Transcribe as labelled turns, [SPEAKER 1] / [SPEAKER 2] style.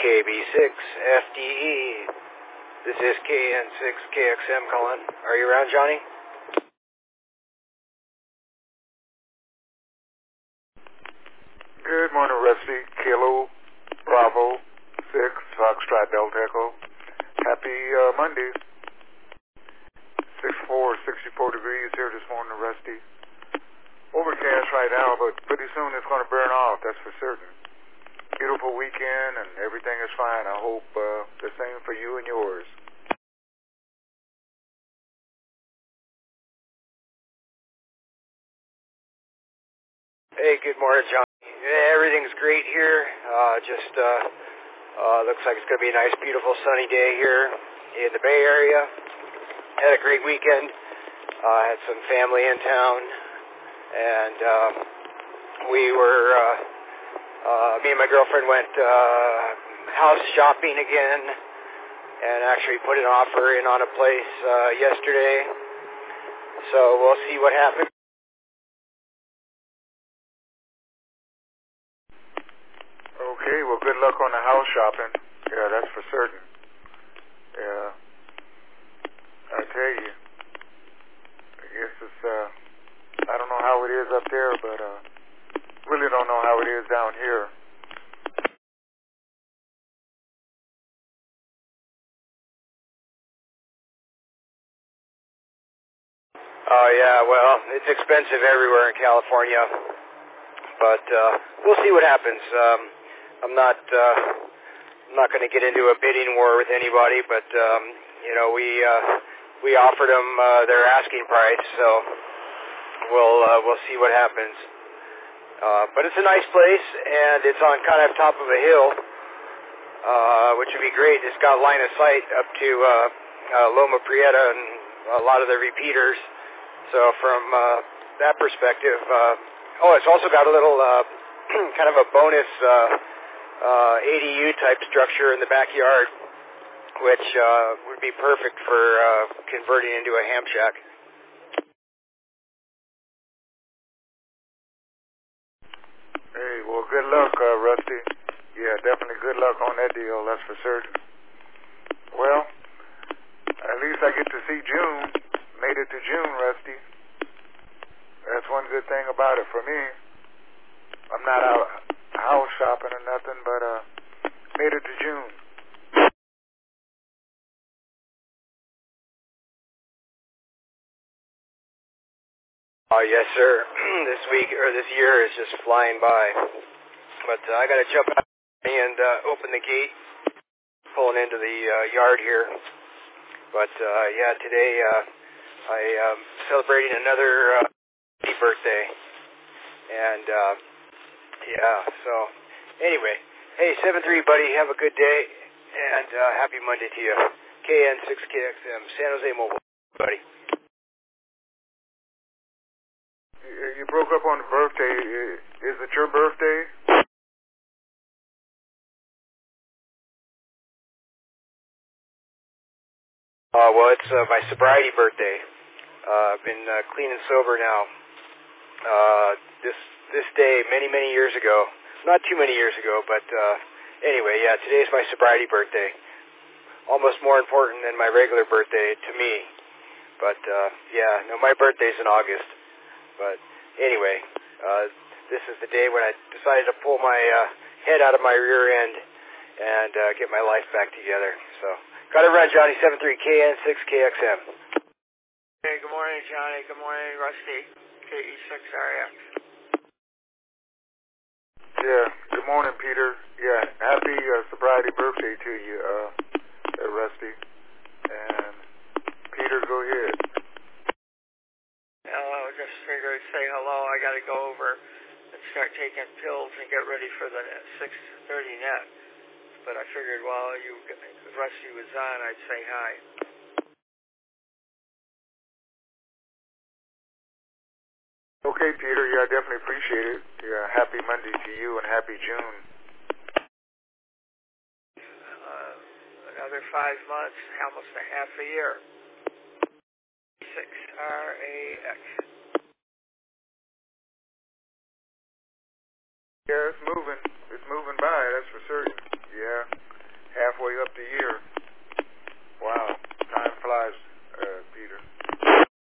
[SPEAKER 1] KB6FDE. This is KN6KXM calling. Are you around, Johnny?
[SPEAKER 2] Good morning, Rusty. Kilo, Bravo, 6, Foxtrot, Delta Echo. Happy Monday. 64 degrees here this morning, Rusty. Overcast right now, but pretty soon it's going to burn off, that's for certain. Beautiful weekend and everything is fine. I hope the same for you and yours.
[SPEAKER 1] Hey, good morning, Johnny. Yeah, everything's great here. Looks like it's going to be a nice, beautiful, sunny day here in the Bay Area. Had a great weekend. Had some family in town, and me and my girlfriend went house shopping again, and actually put an offer in on a place yesterday. So we'll see what happens.
[SPEAKER 2] Okay, well, good luck on the house shopping. Yeah, that's for certain. Yeah, I tell you, I guess it's, I don't know how it is up there, but really don't know how it is down here.
[SPEAKER 1] Oh, yeah, well, it's expensive everywhere in California, but we'll see what happens. I'm not going to get into a bidding war with anybody, but we offered them their asking price, so we'll see what happens. But it's a nice place, and it's on kind of top of a hill, which would be great. It's got line of sight up to Loma Prieta and a lot of the repeaters. So from that perspective, it's also got a little kind of a bonus ADU type structure in the backyard, which would be perfect for converting into a ham shack.
[SPEAKER 2] Hey, well, good luck, Rusty. Yeah, definitely good luck on that deal, that's for certain. Well, at least I get to see June. Made it to June, Rusty. That's one good thing about it for me. I'm not out house shopping or nothing, but made it to June.
[SPEAKER 1] Yes, sir. This year is just flying by. But I got to jump out and open the gate, pulling into the yard here. But today I am celebrating another birthday, and so anyway, hey, 7-3, buddy, have a good day, and happy Monday to you. KN6KXM, San Jose Mobile, buddy.
[SPEAKER 2] You broke up on the birthday. Is it your birthday?
[SPEAKER 1] Well, it's my sobriety birthday. I've been clean and sober now. This day, many years ago. Not too many years ago, but anyway, yeah, today's my sobriety birthday. Almost more important than my regular birthday to me. But my birthday's in August. But anyway, this is the day when I decided to pull my head out of my rear end and get my life back together. So, got it run, Johnny. 7-3 KN6KXM.
[SPEAKER 3] Hey, good morning, Johnny. Good morning, Rusty. KE6RX.
[SPEAKER 2] Yeah, good morning, Peter. Yeah, happy sobriety birthday to you, Rusty. And Peter, go ahead.
[SPEAKER 3] I just figured I'd say hello. I got to go over and start taking pills and get ready for the 6:30 net. But I figured while Rusty was on, I'd say hi.
[SPEAKER 2] Okay, Peter. Yeah, I definitely appreciate it. Yeah, happy Monday to you and happy June.
[SPEAKER 3] Another 5 months, almost a half a year. 6RAX.
[SPEAKER 2] Yeah, it's moving. It's moving by, that's for certain. Yeah. halfway up the year.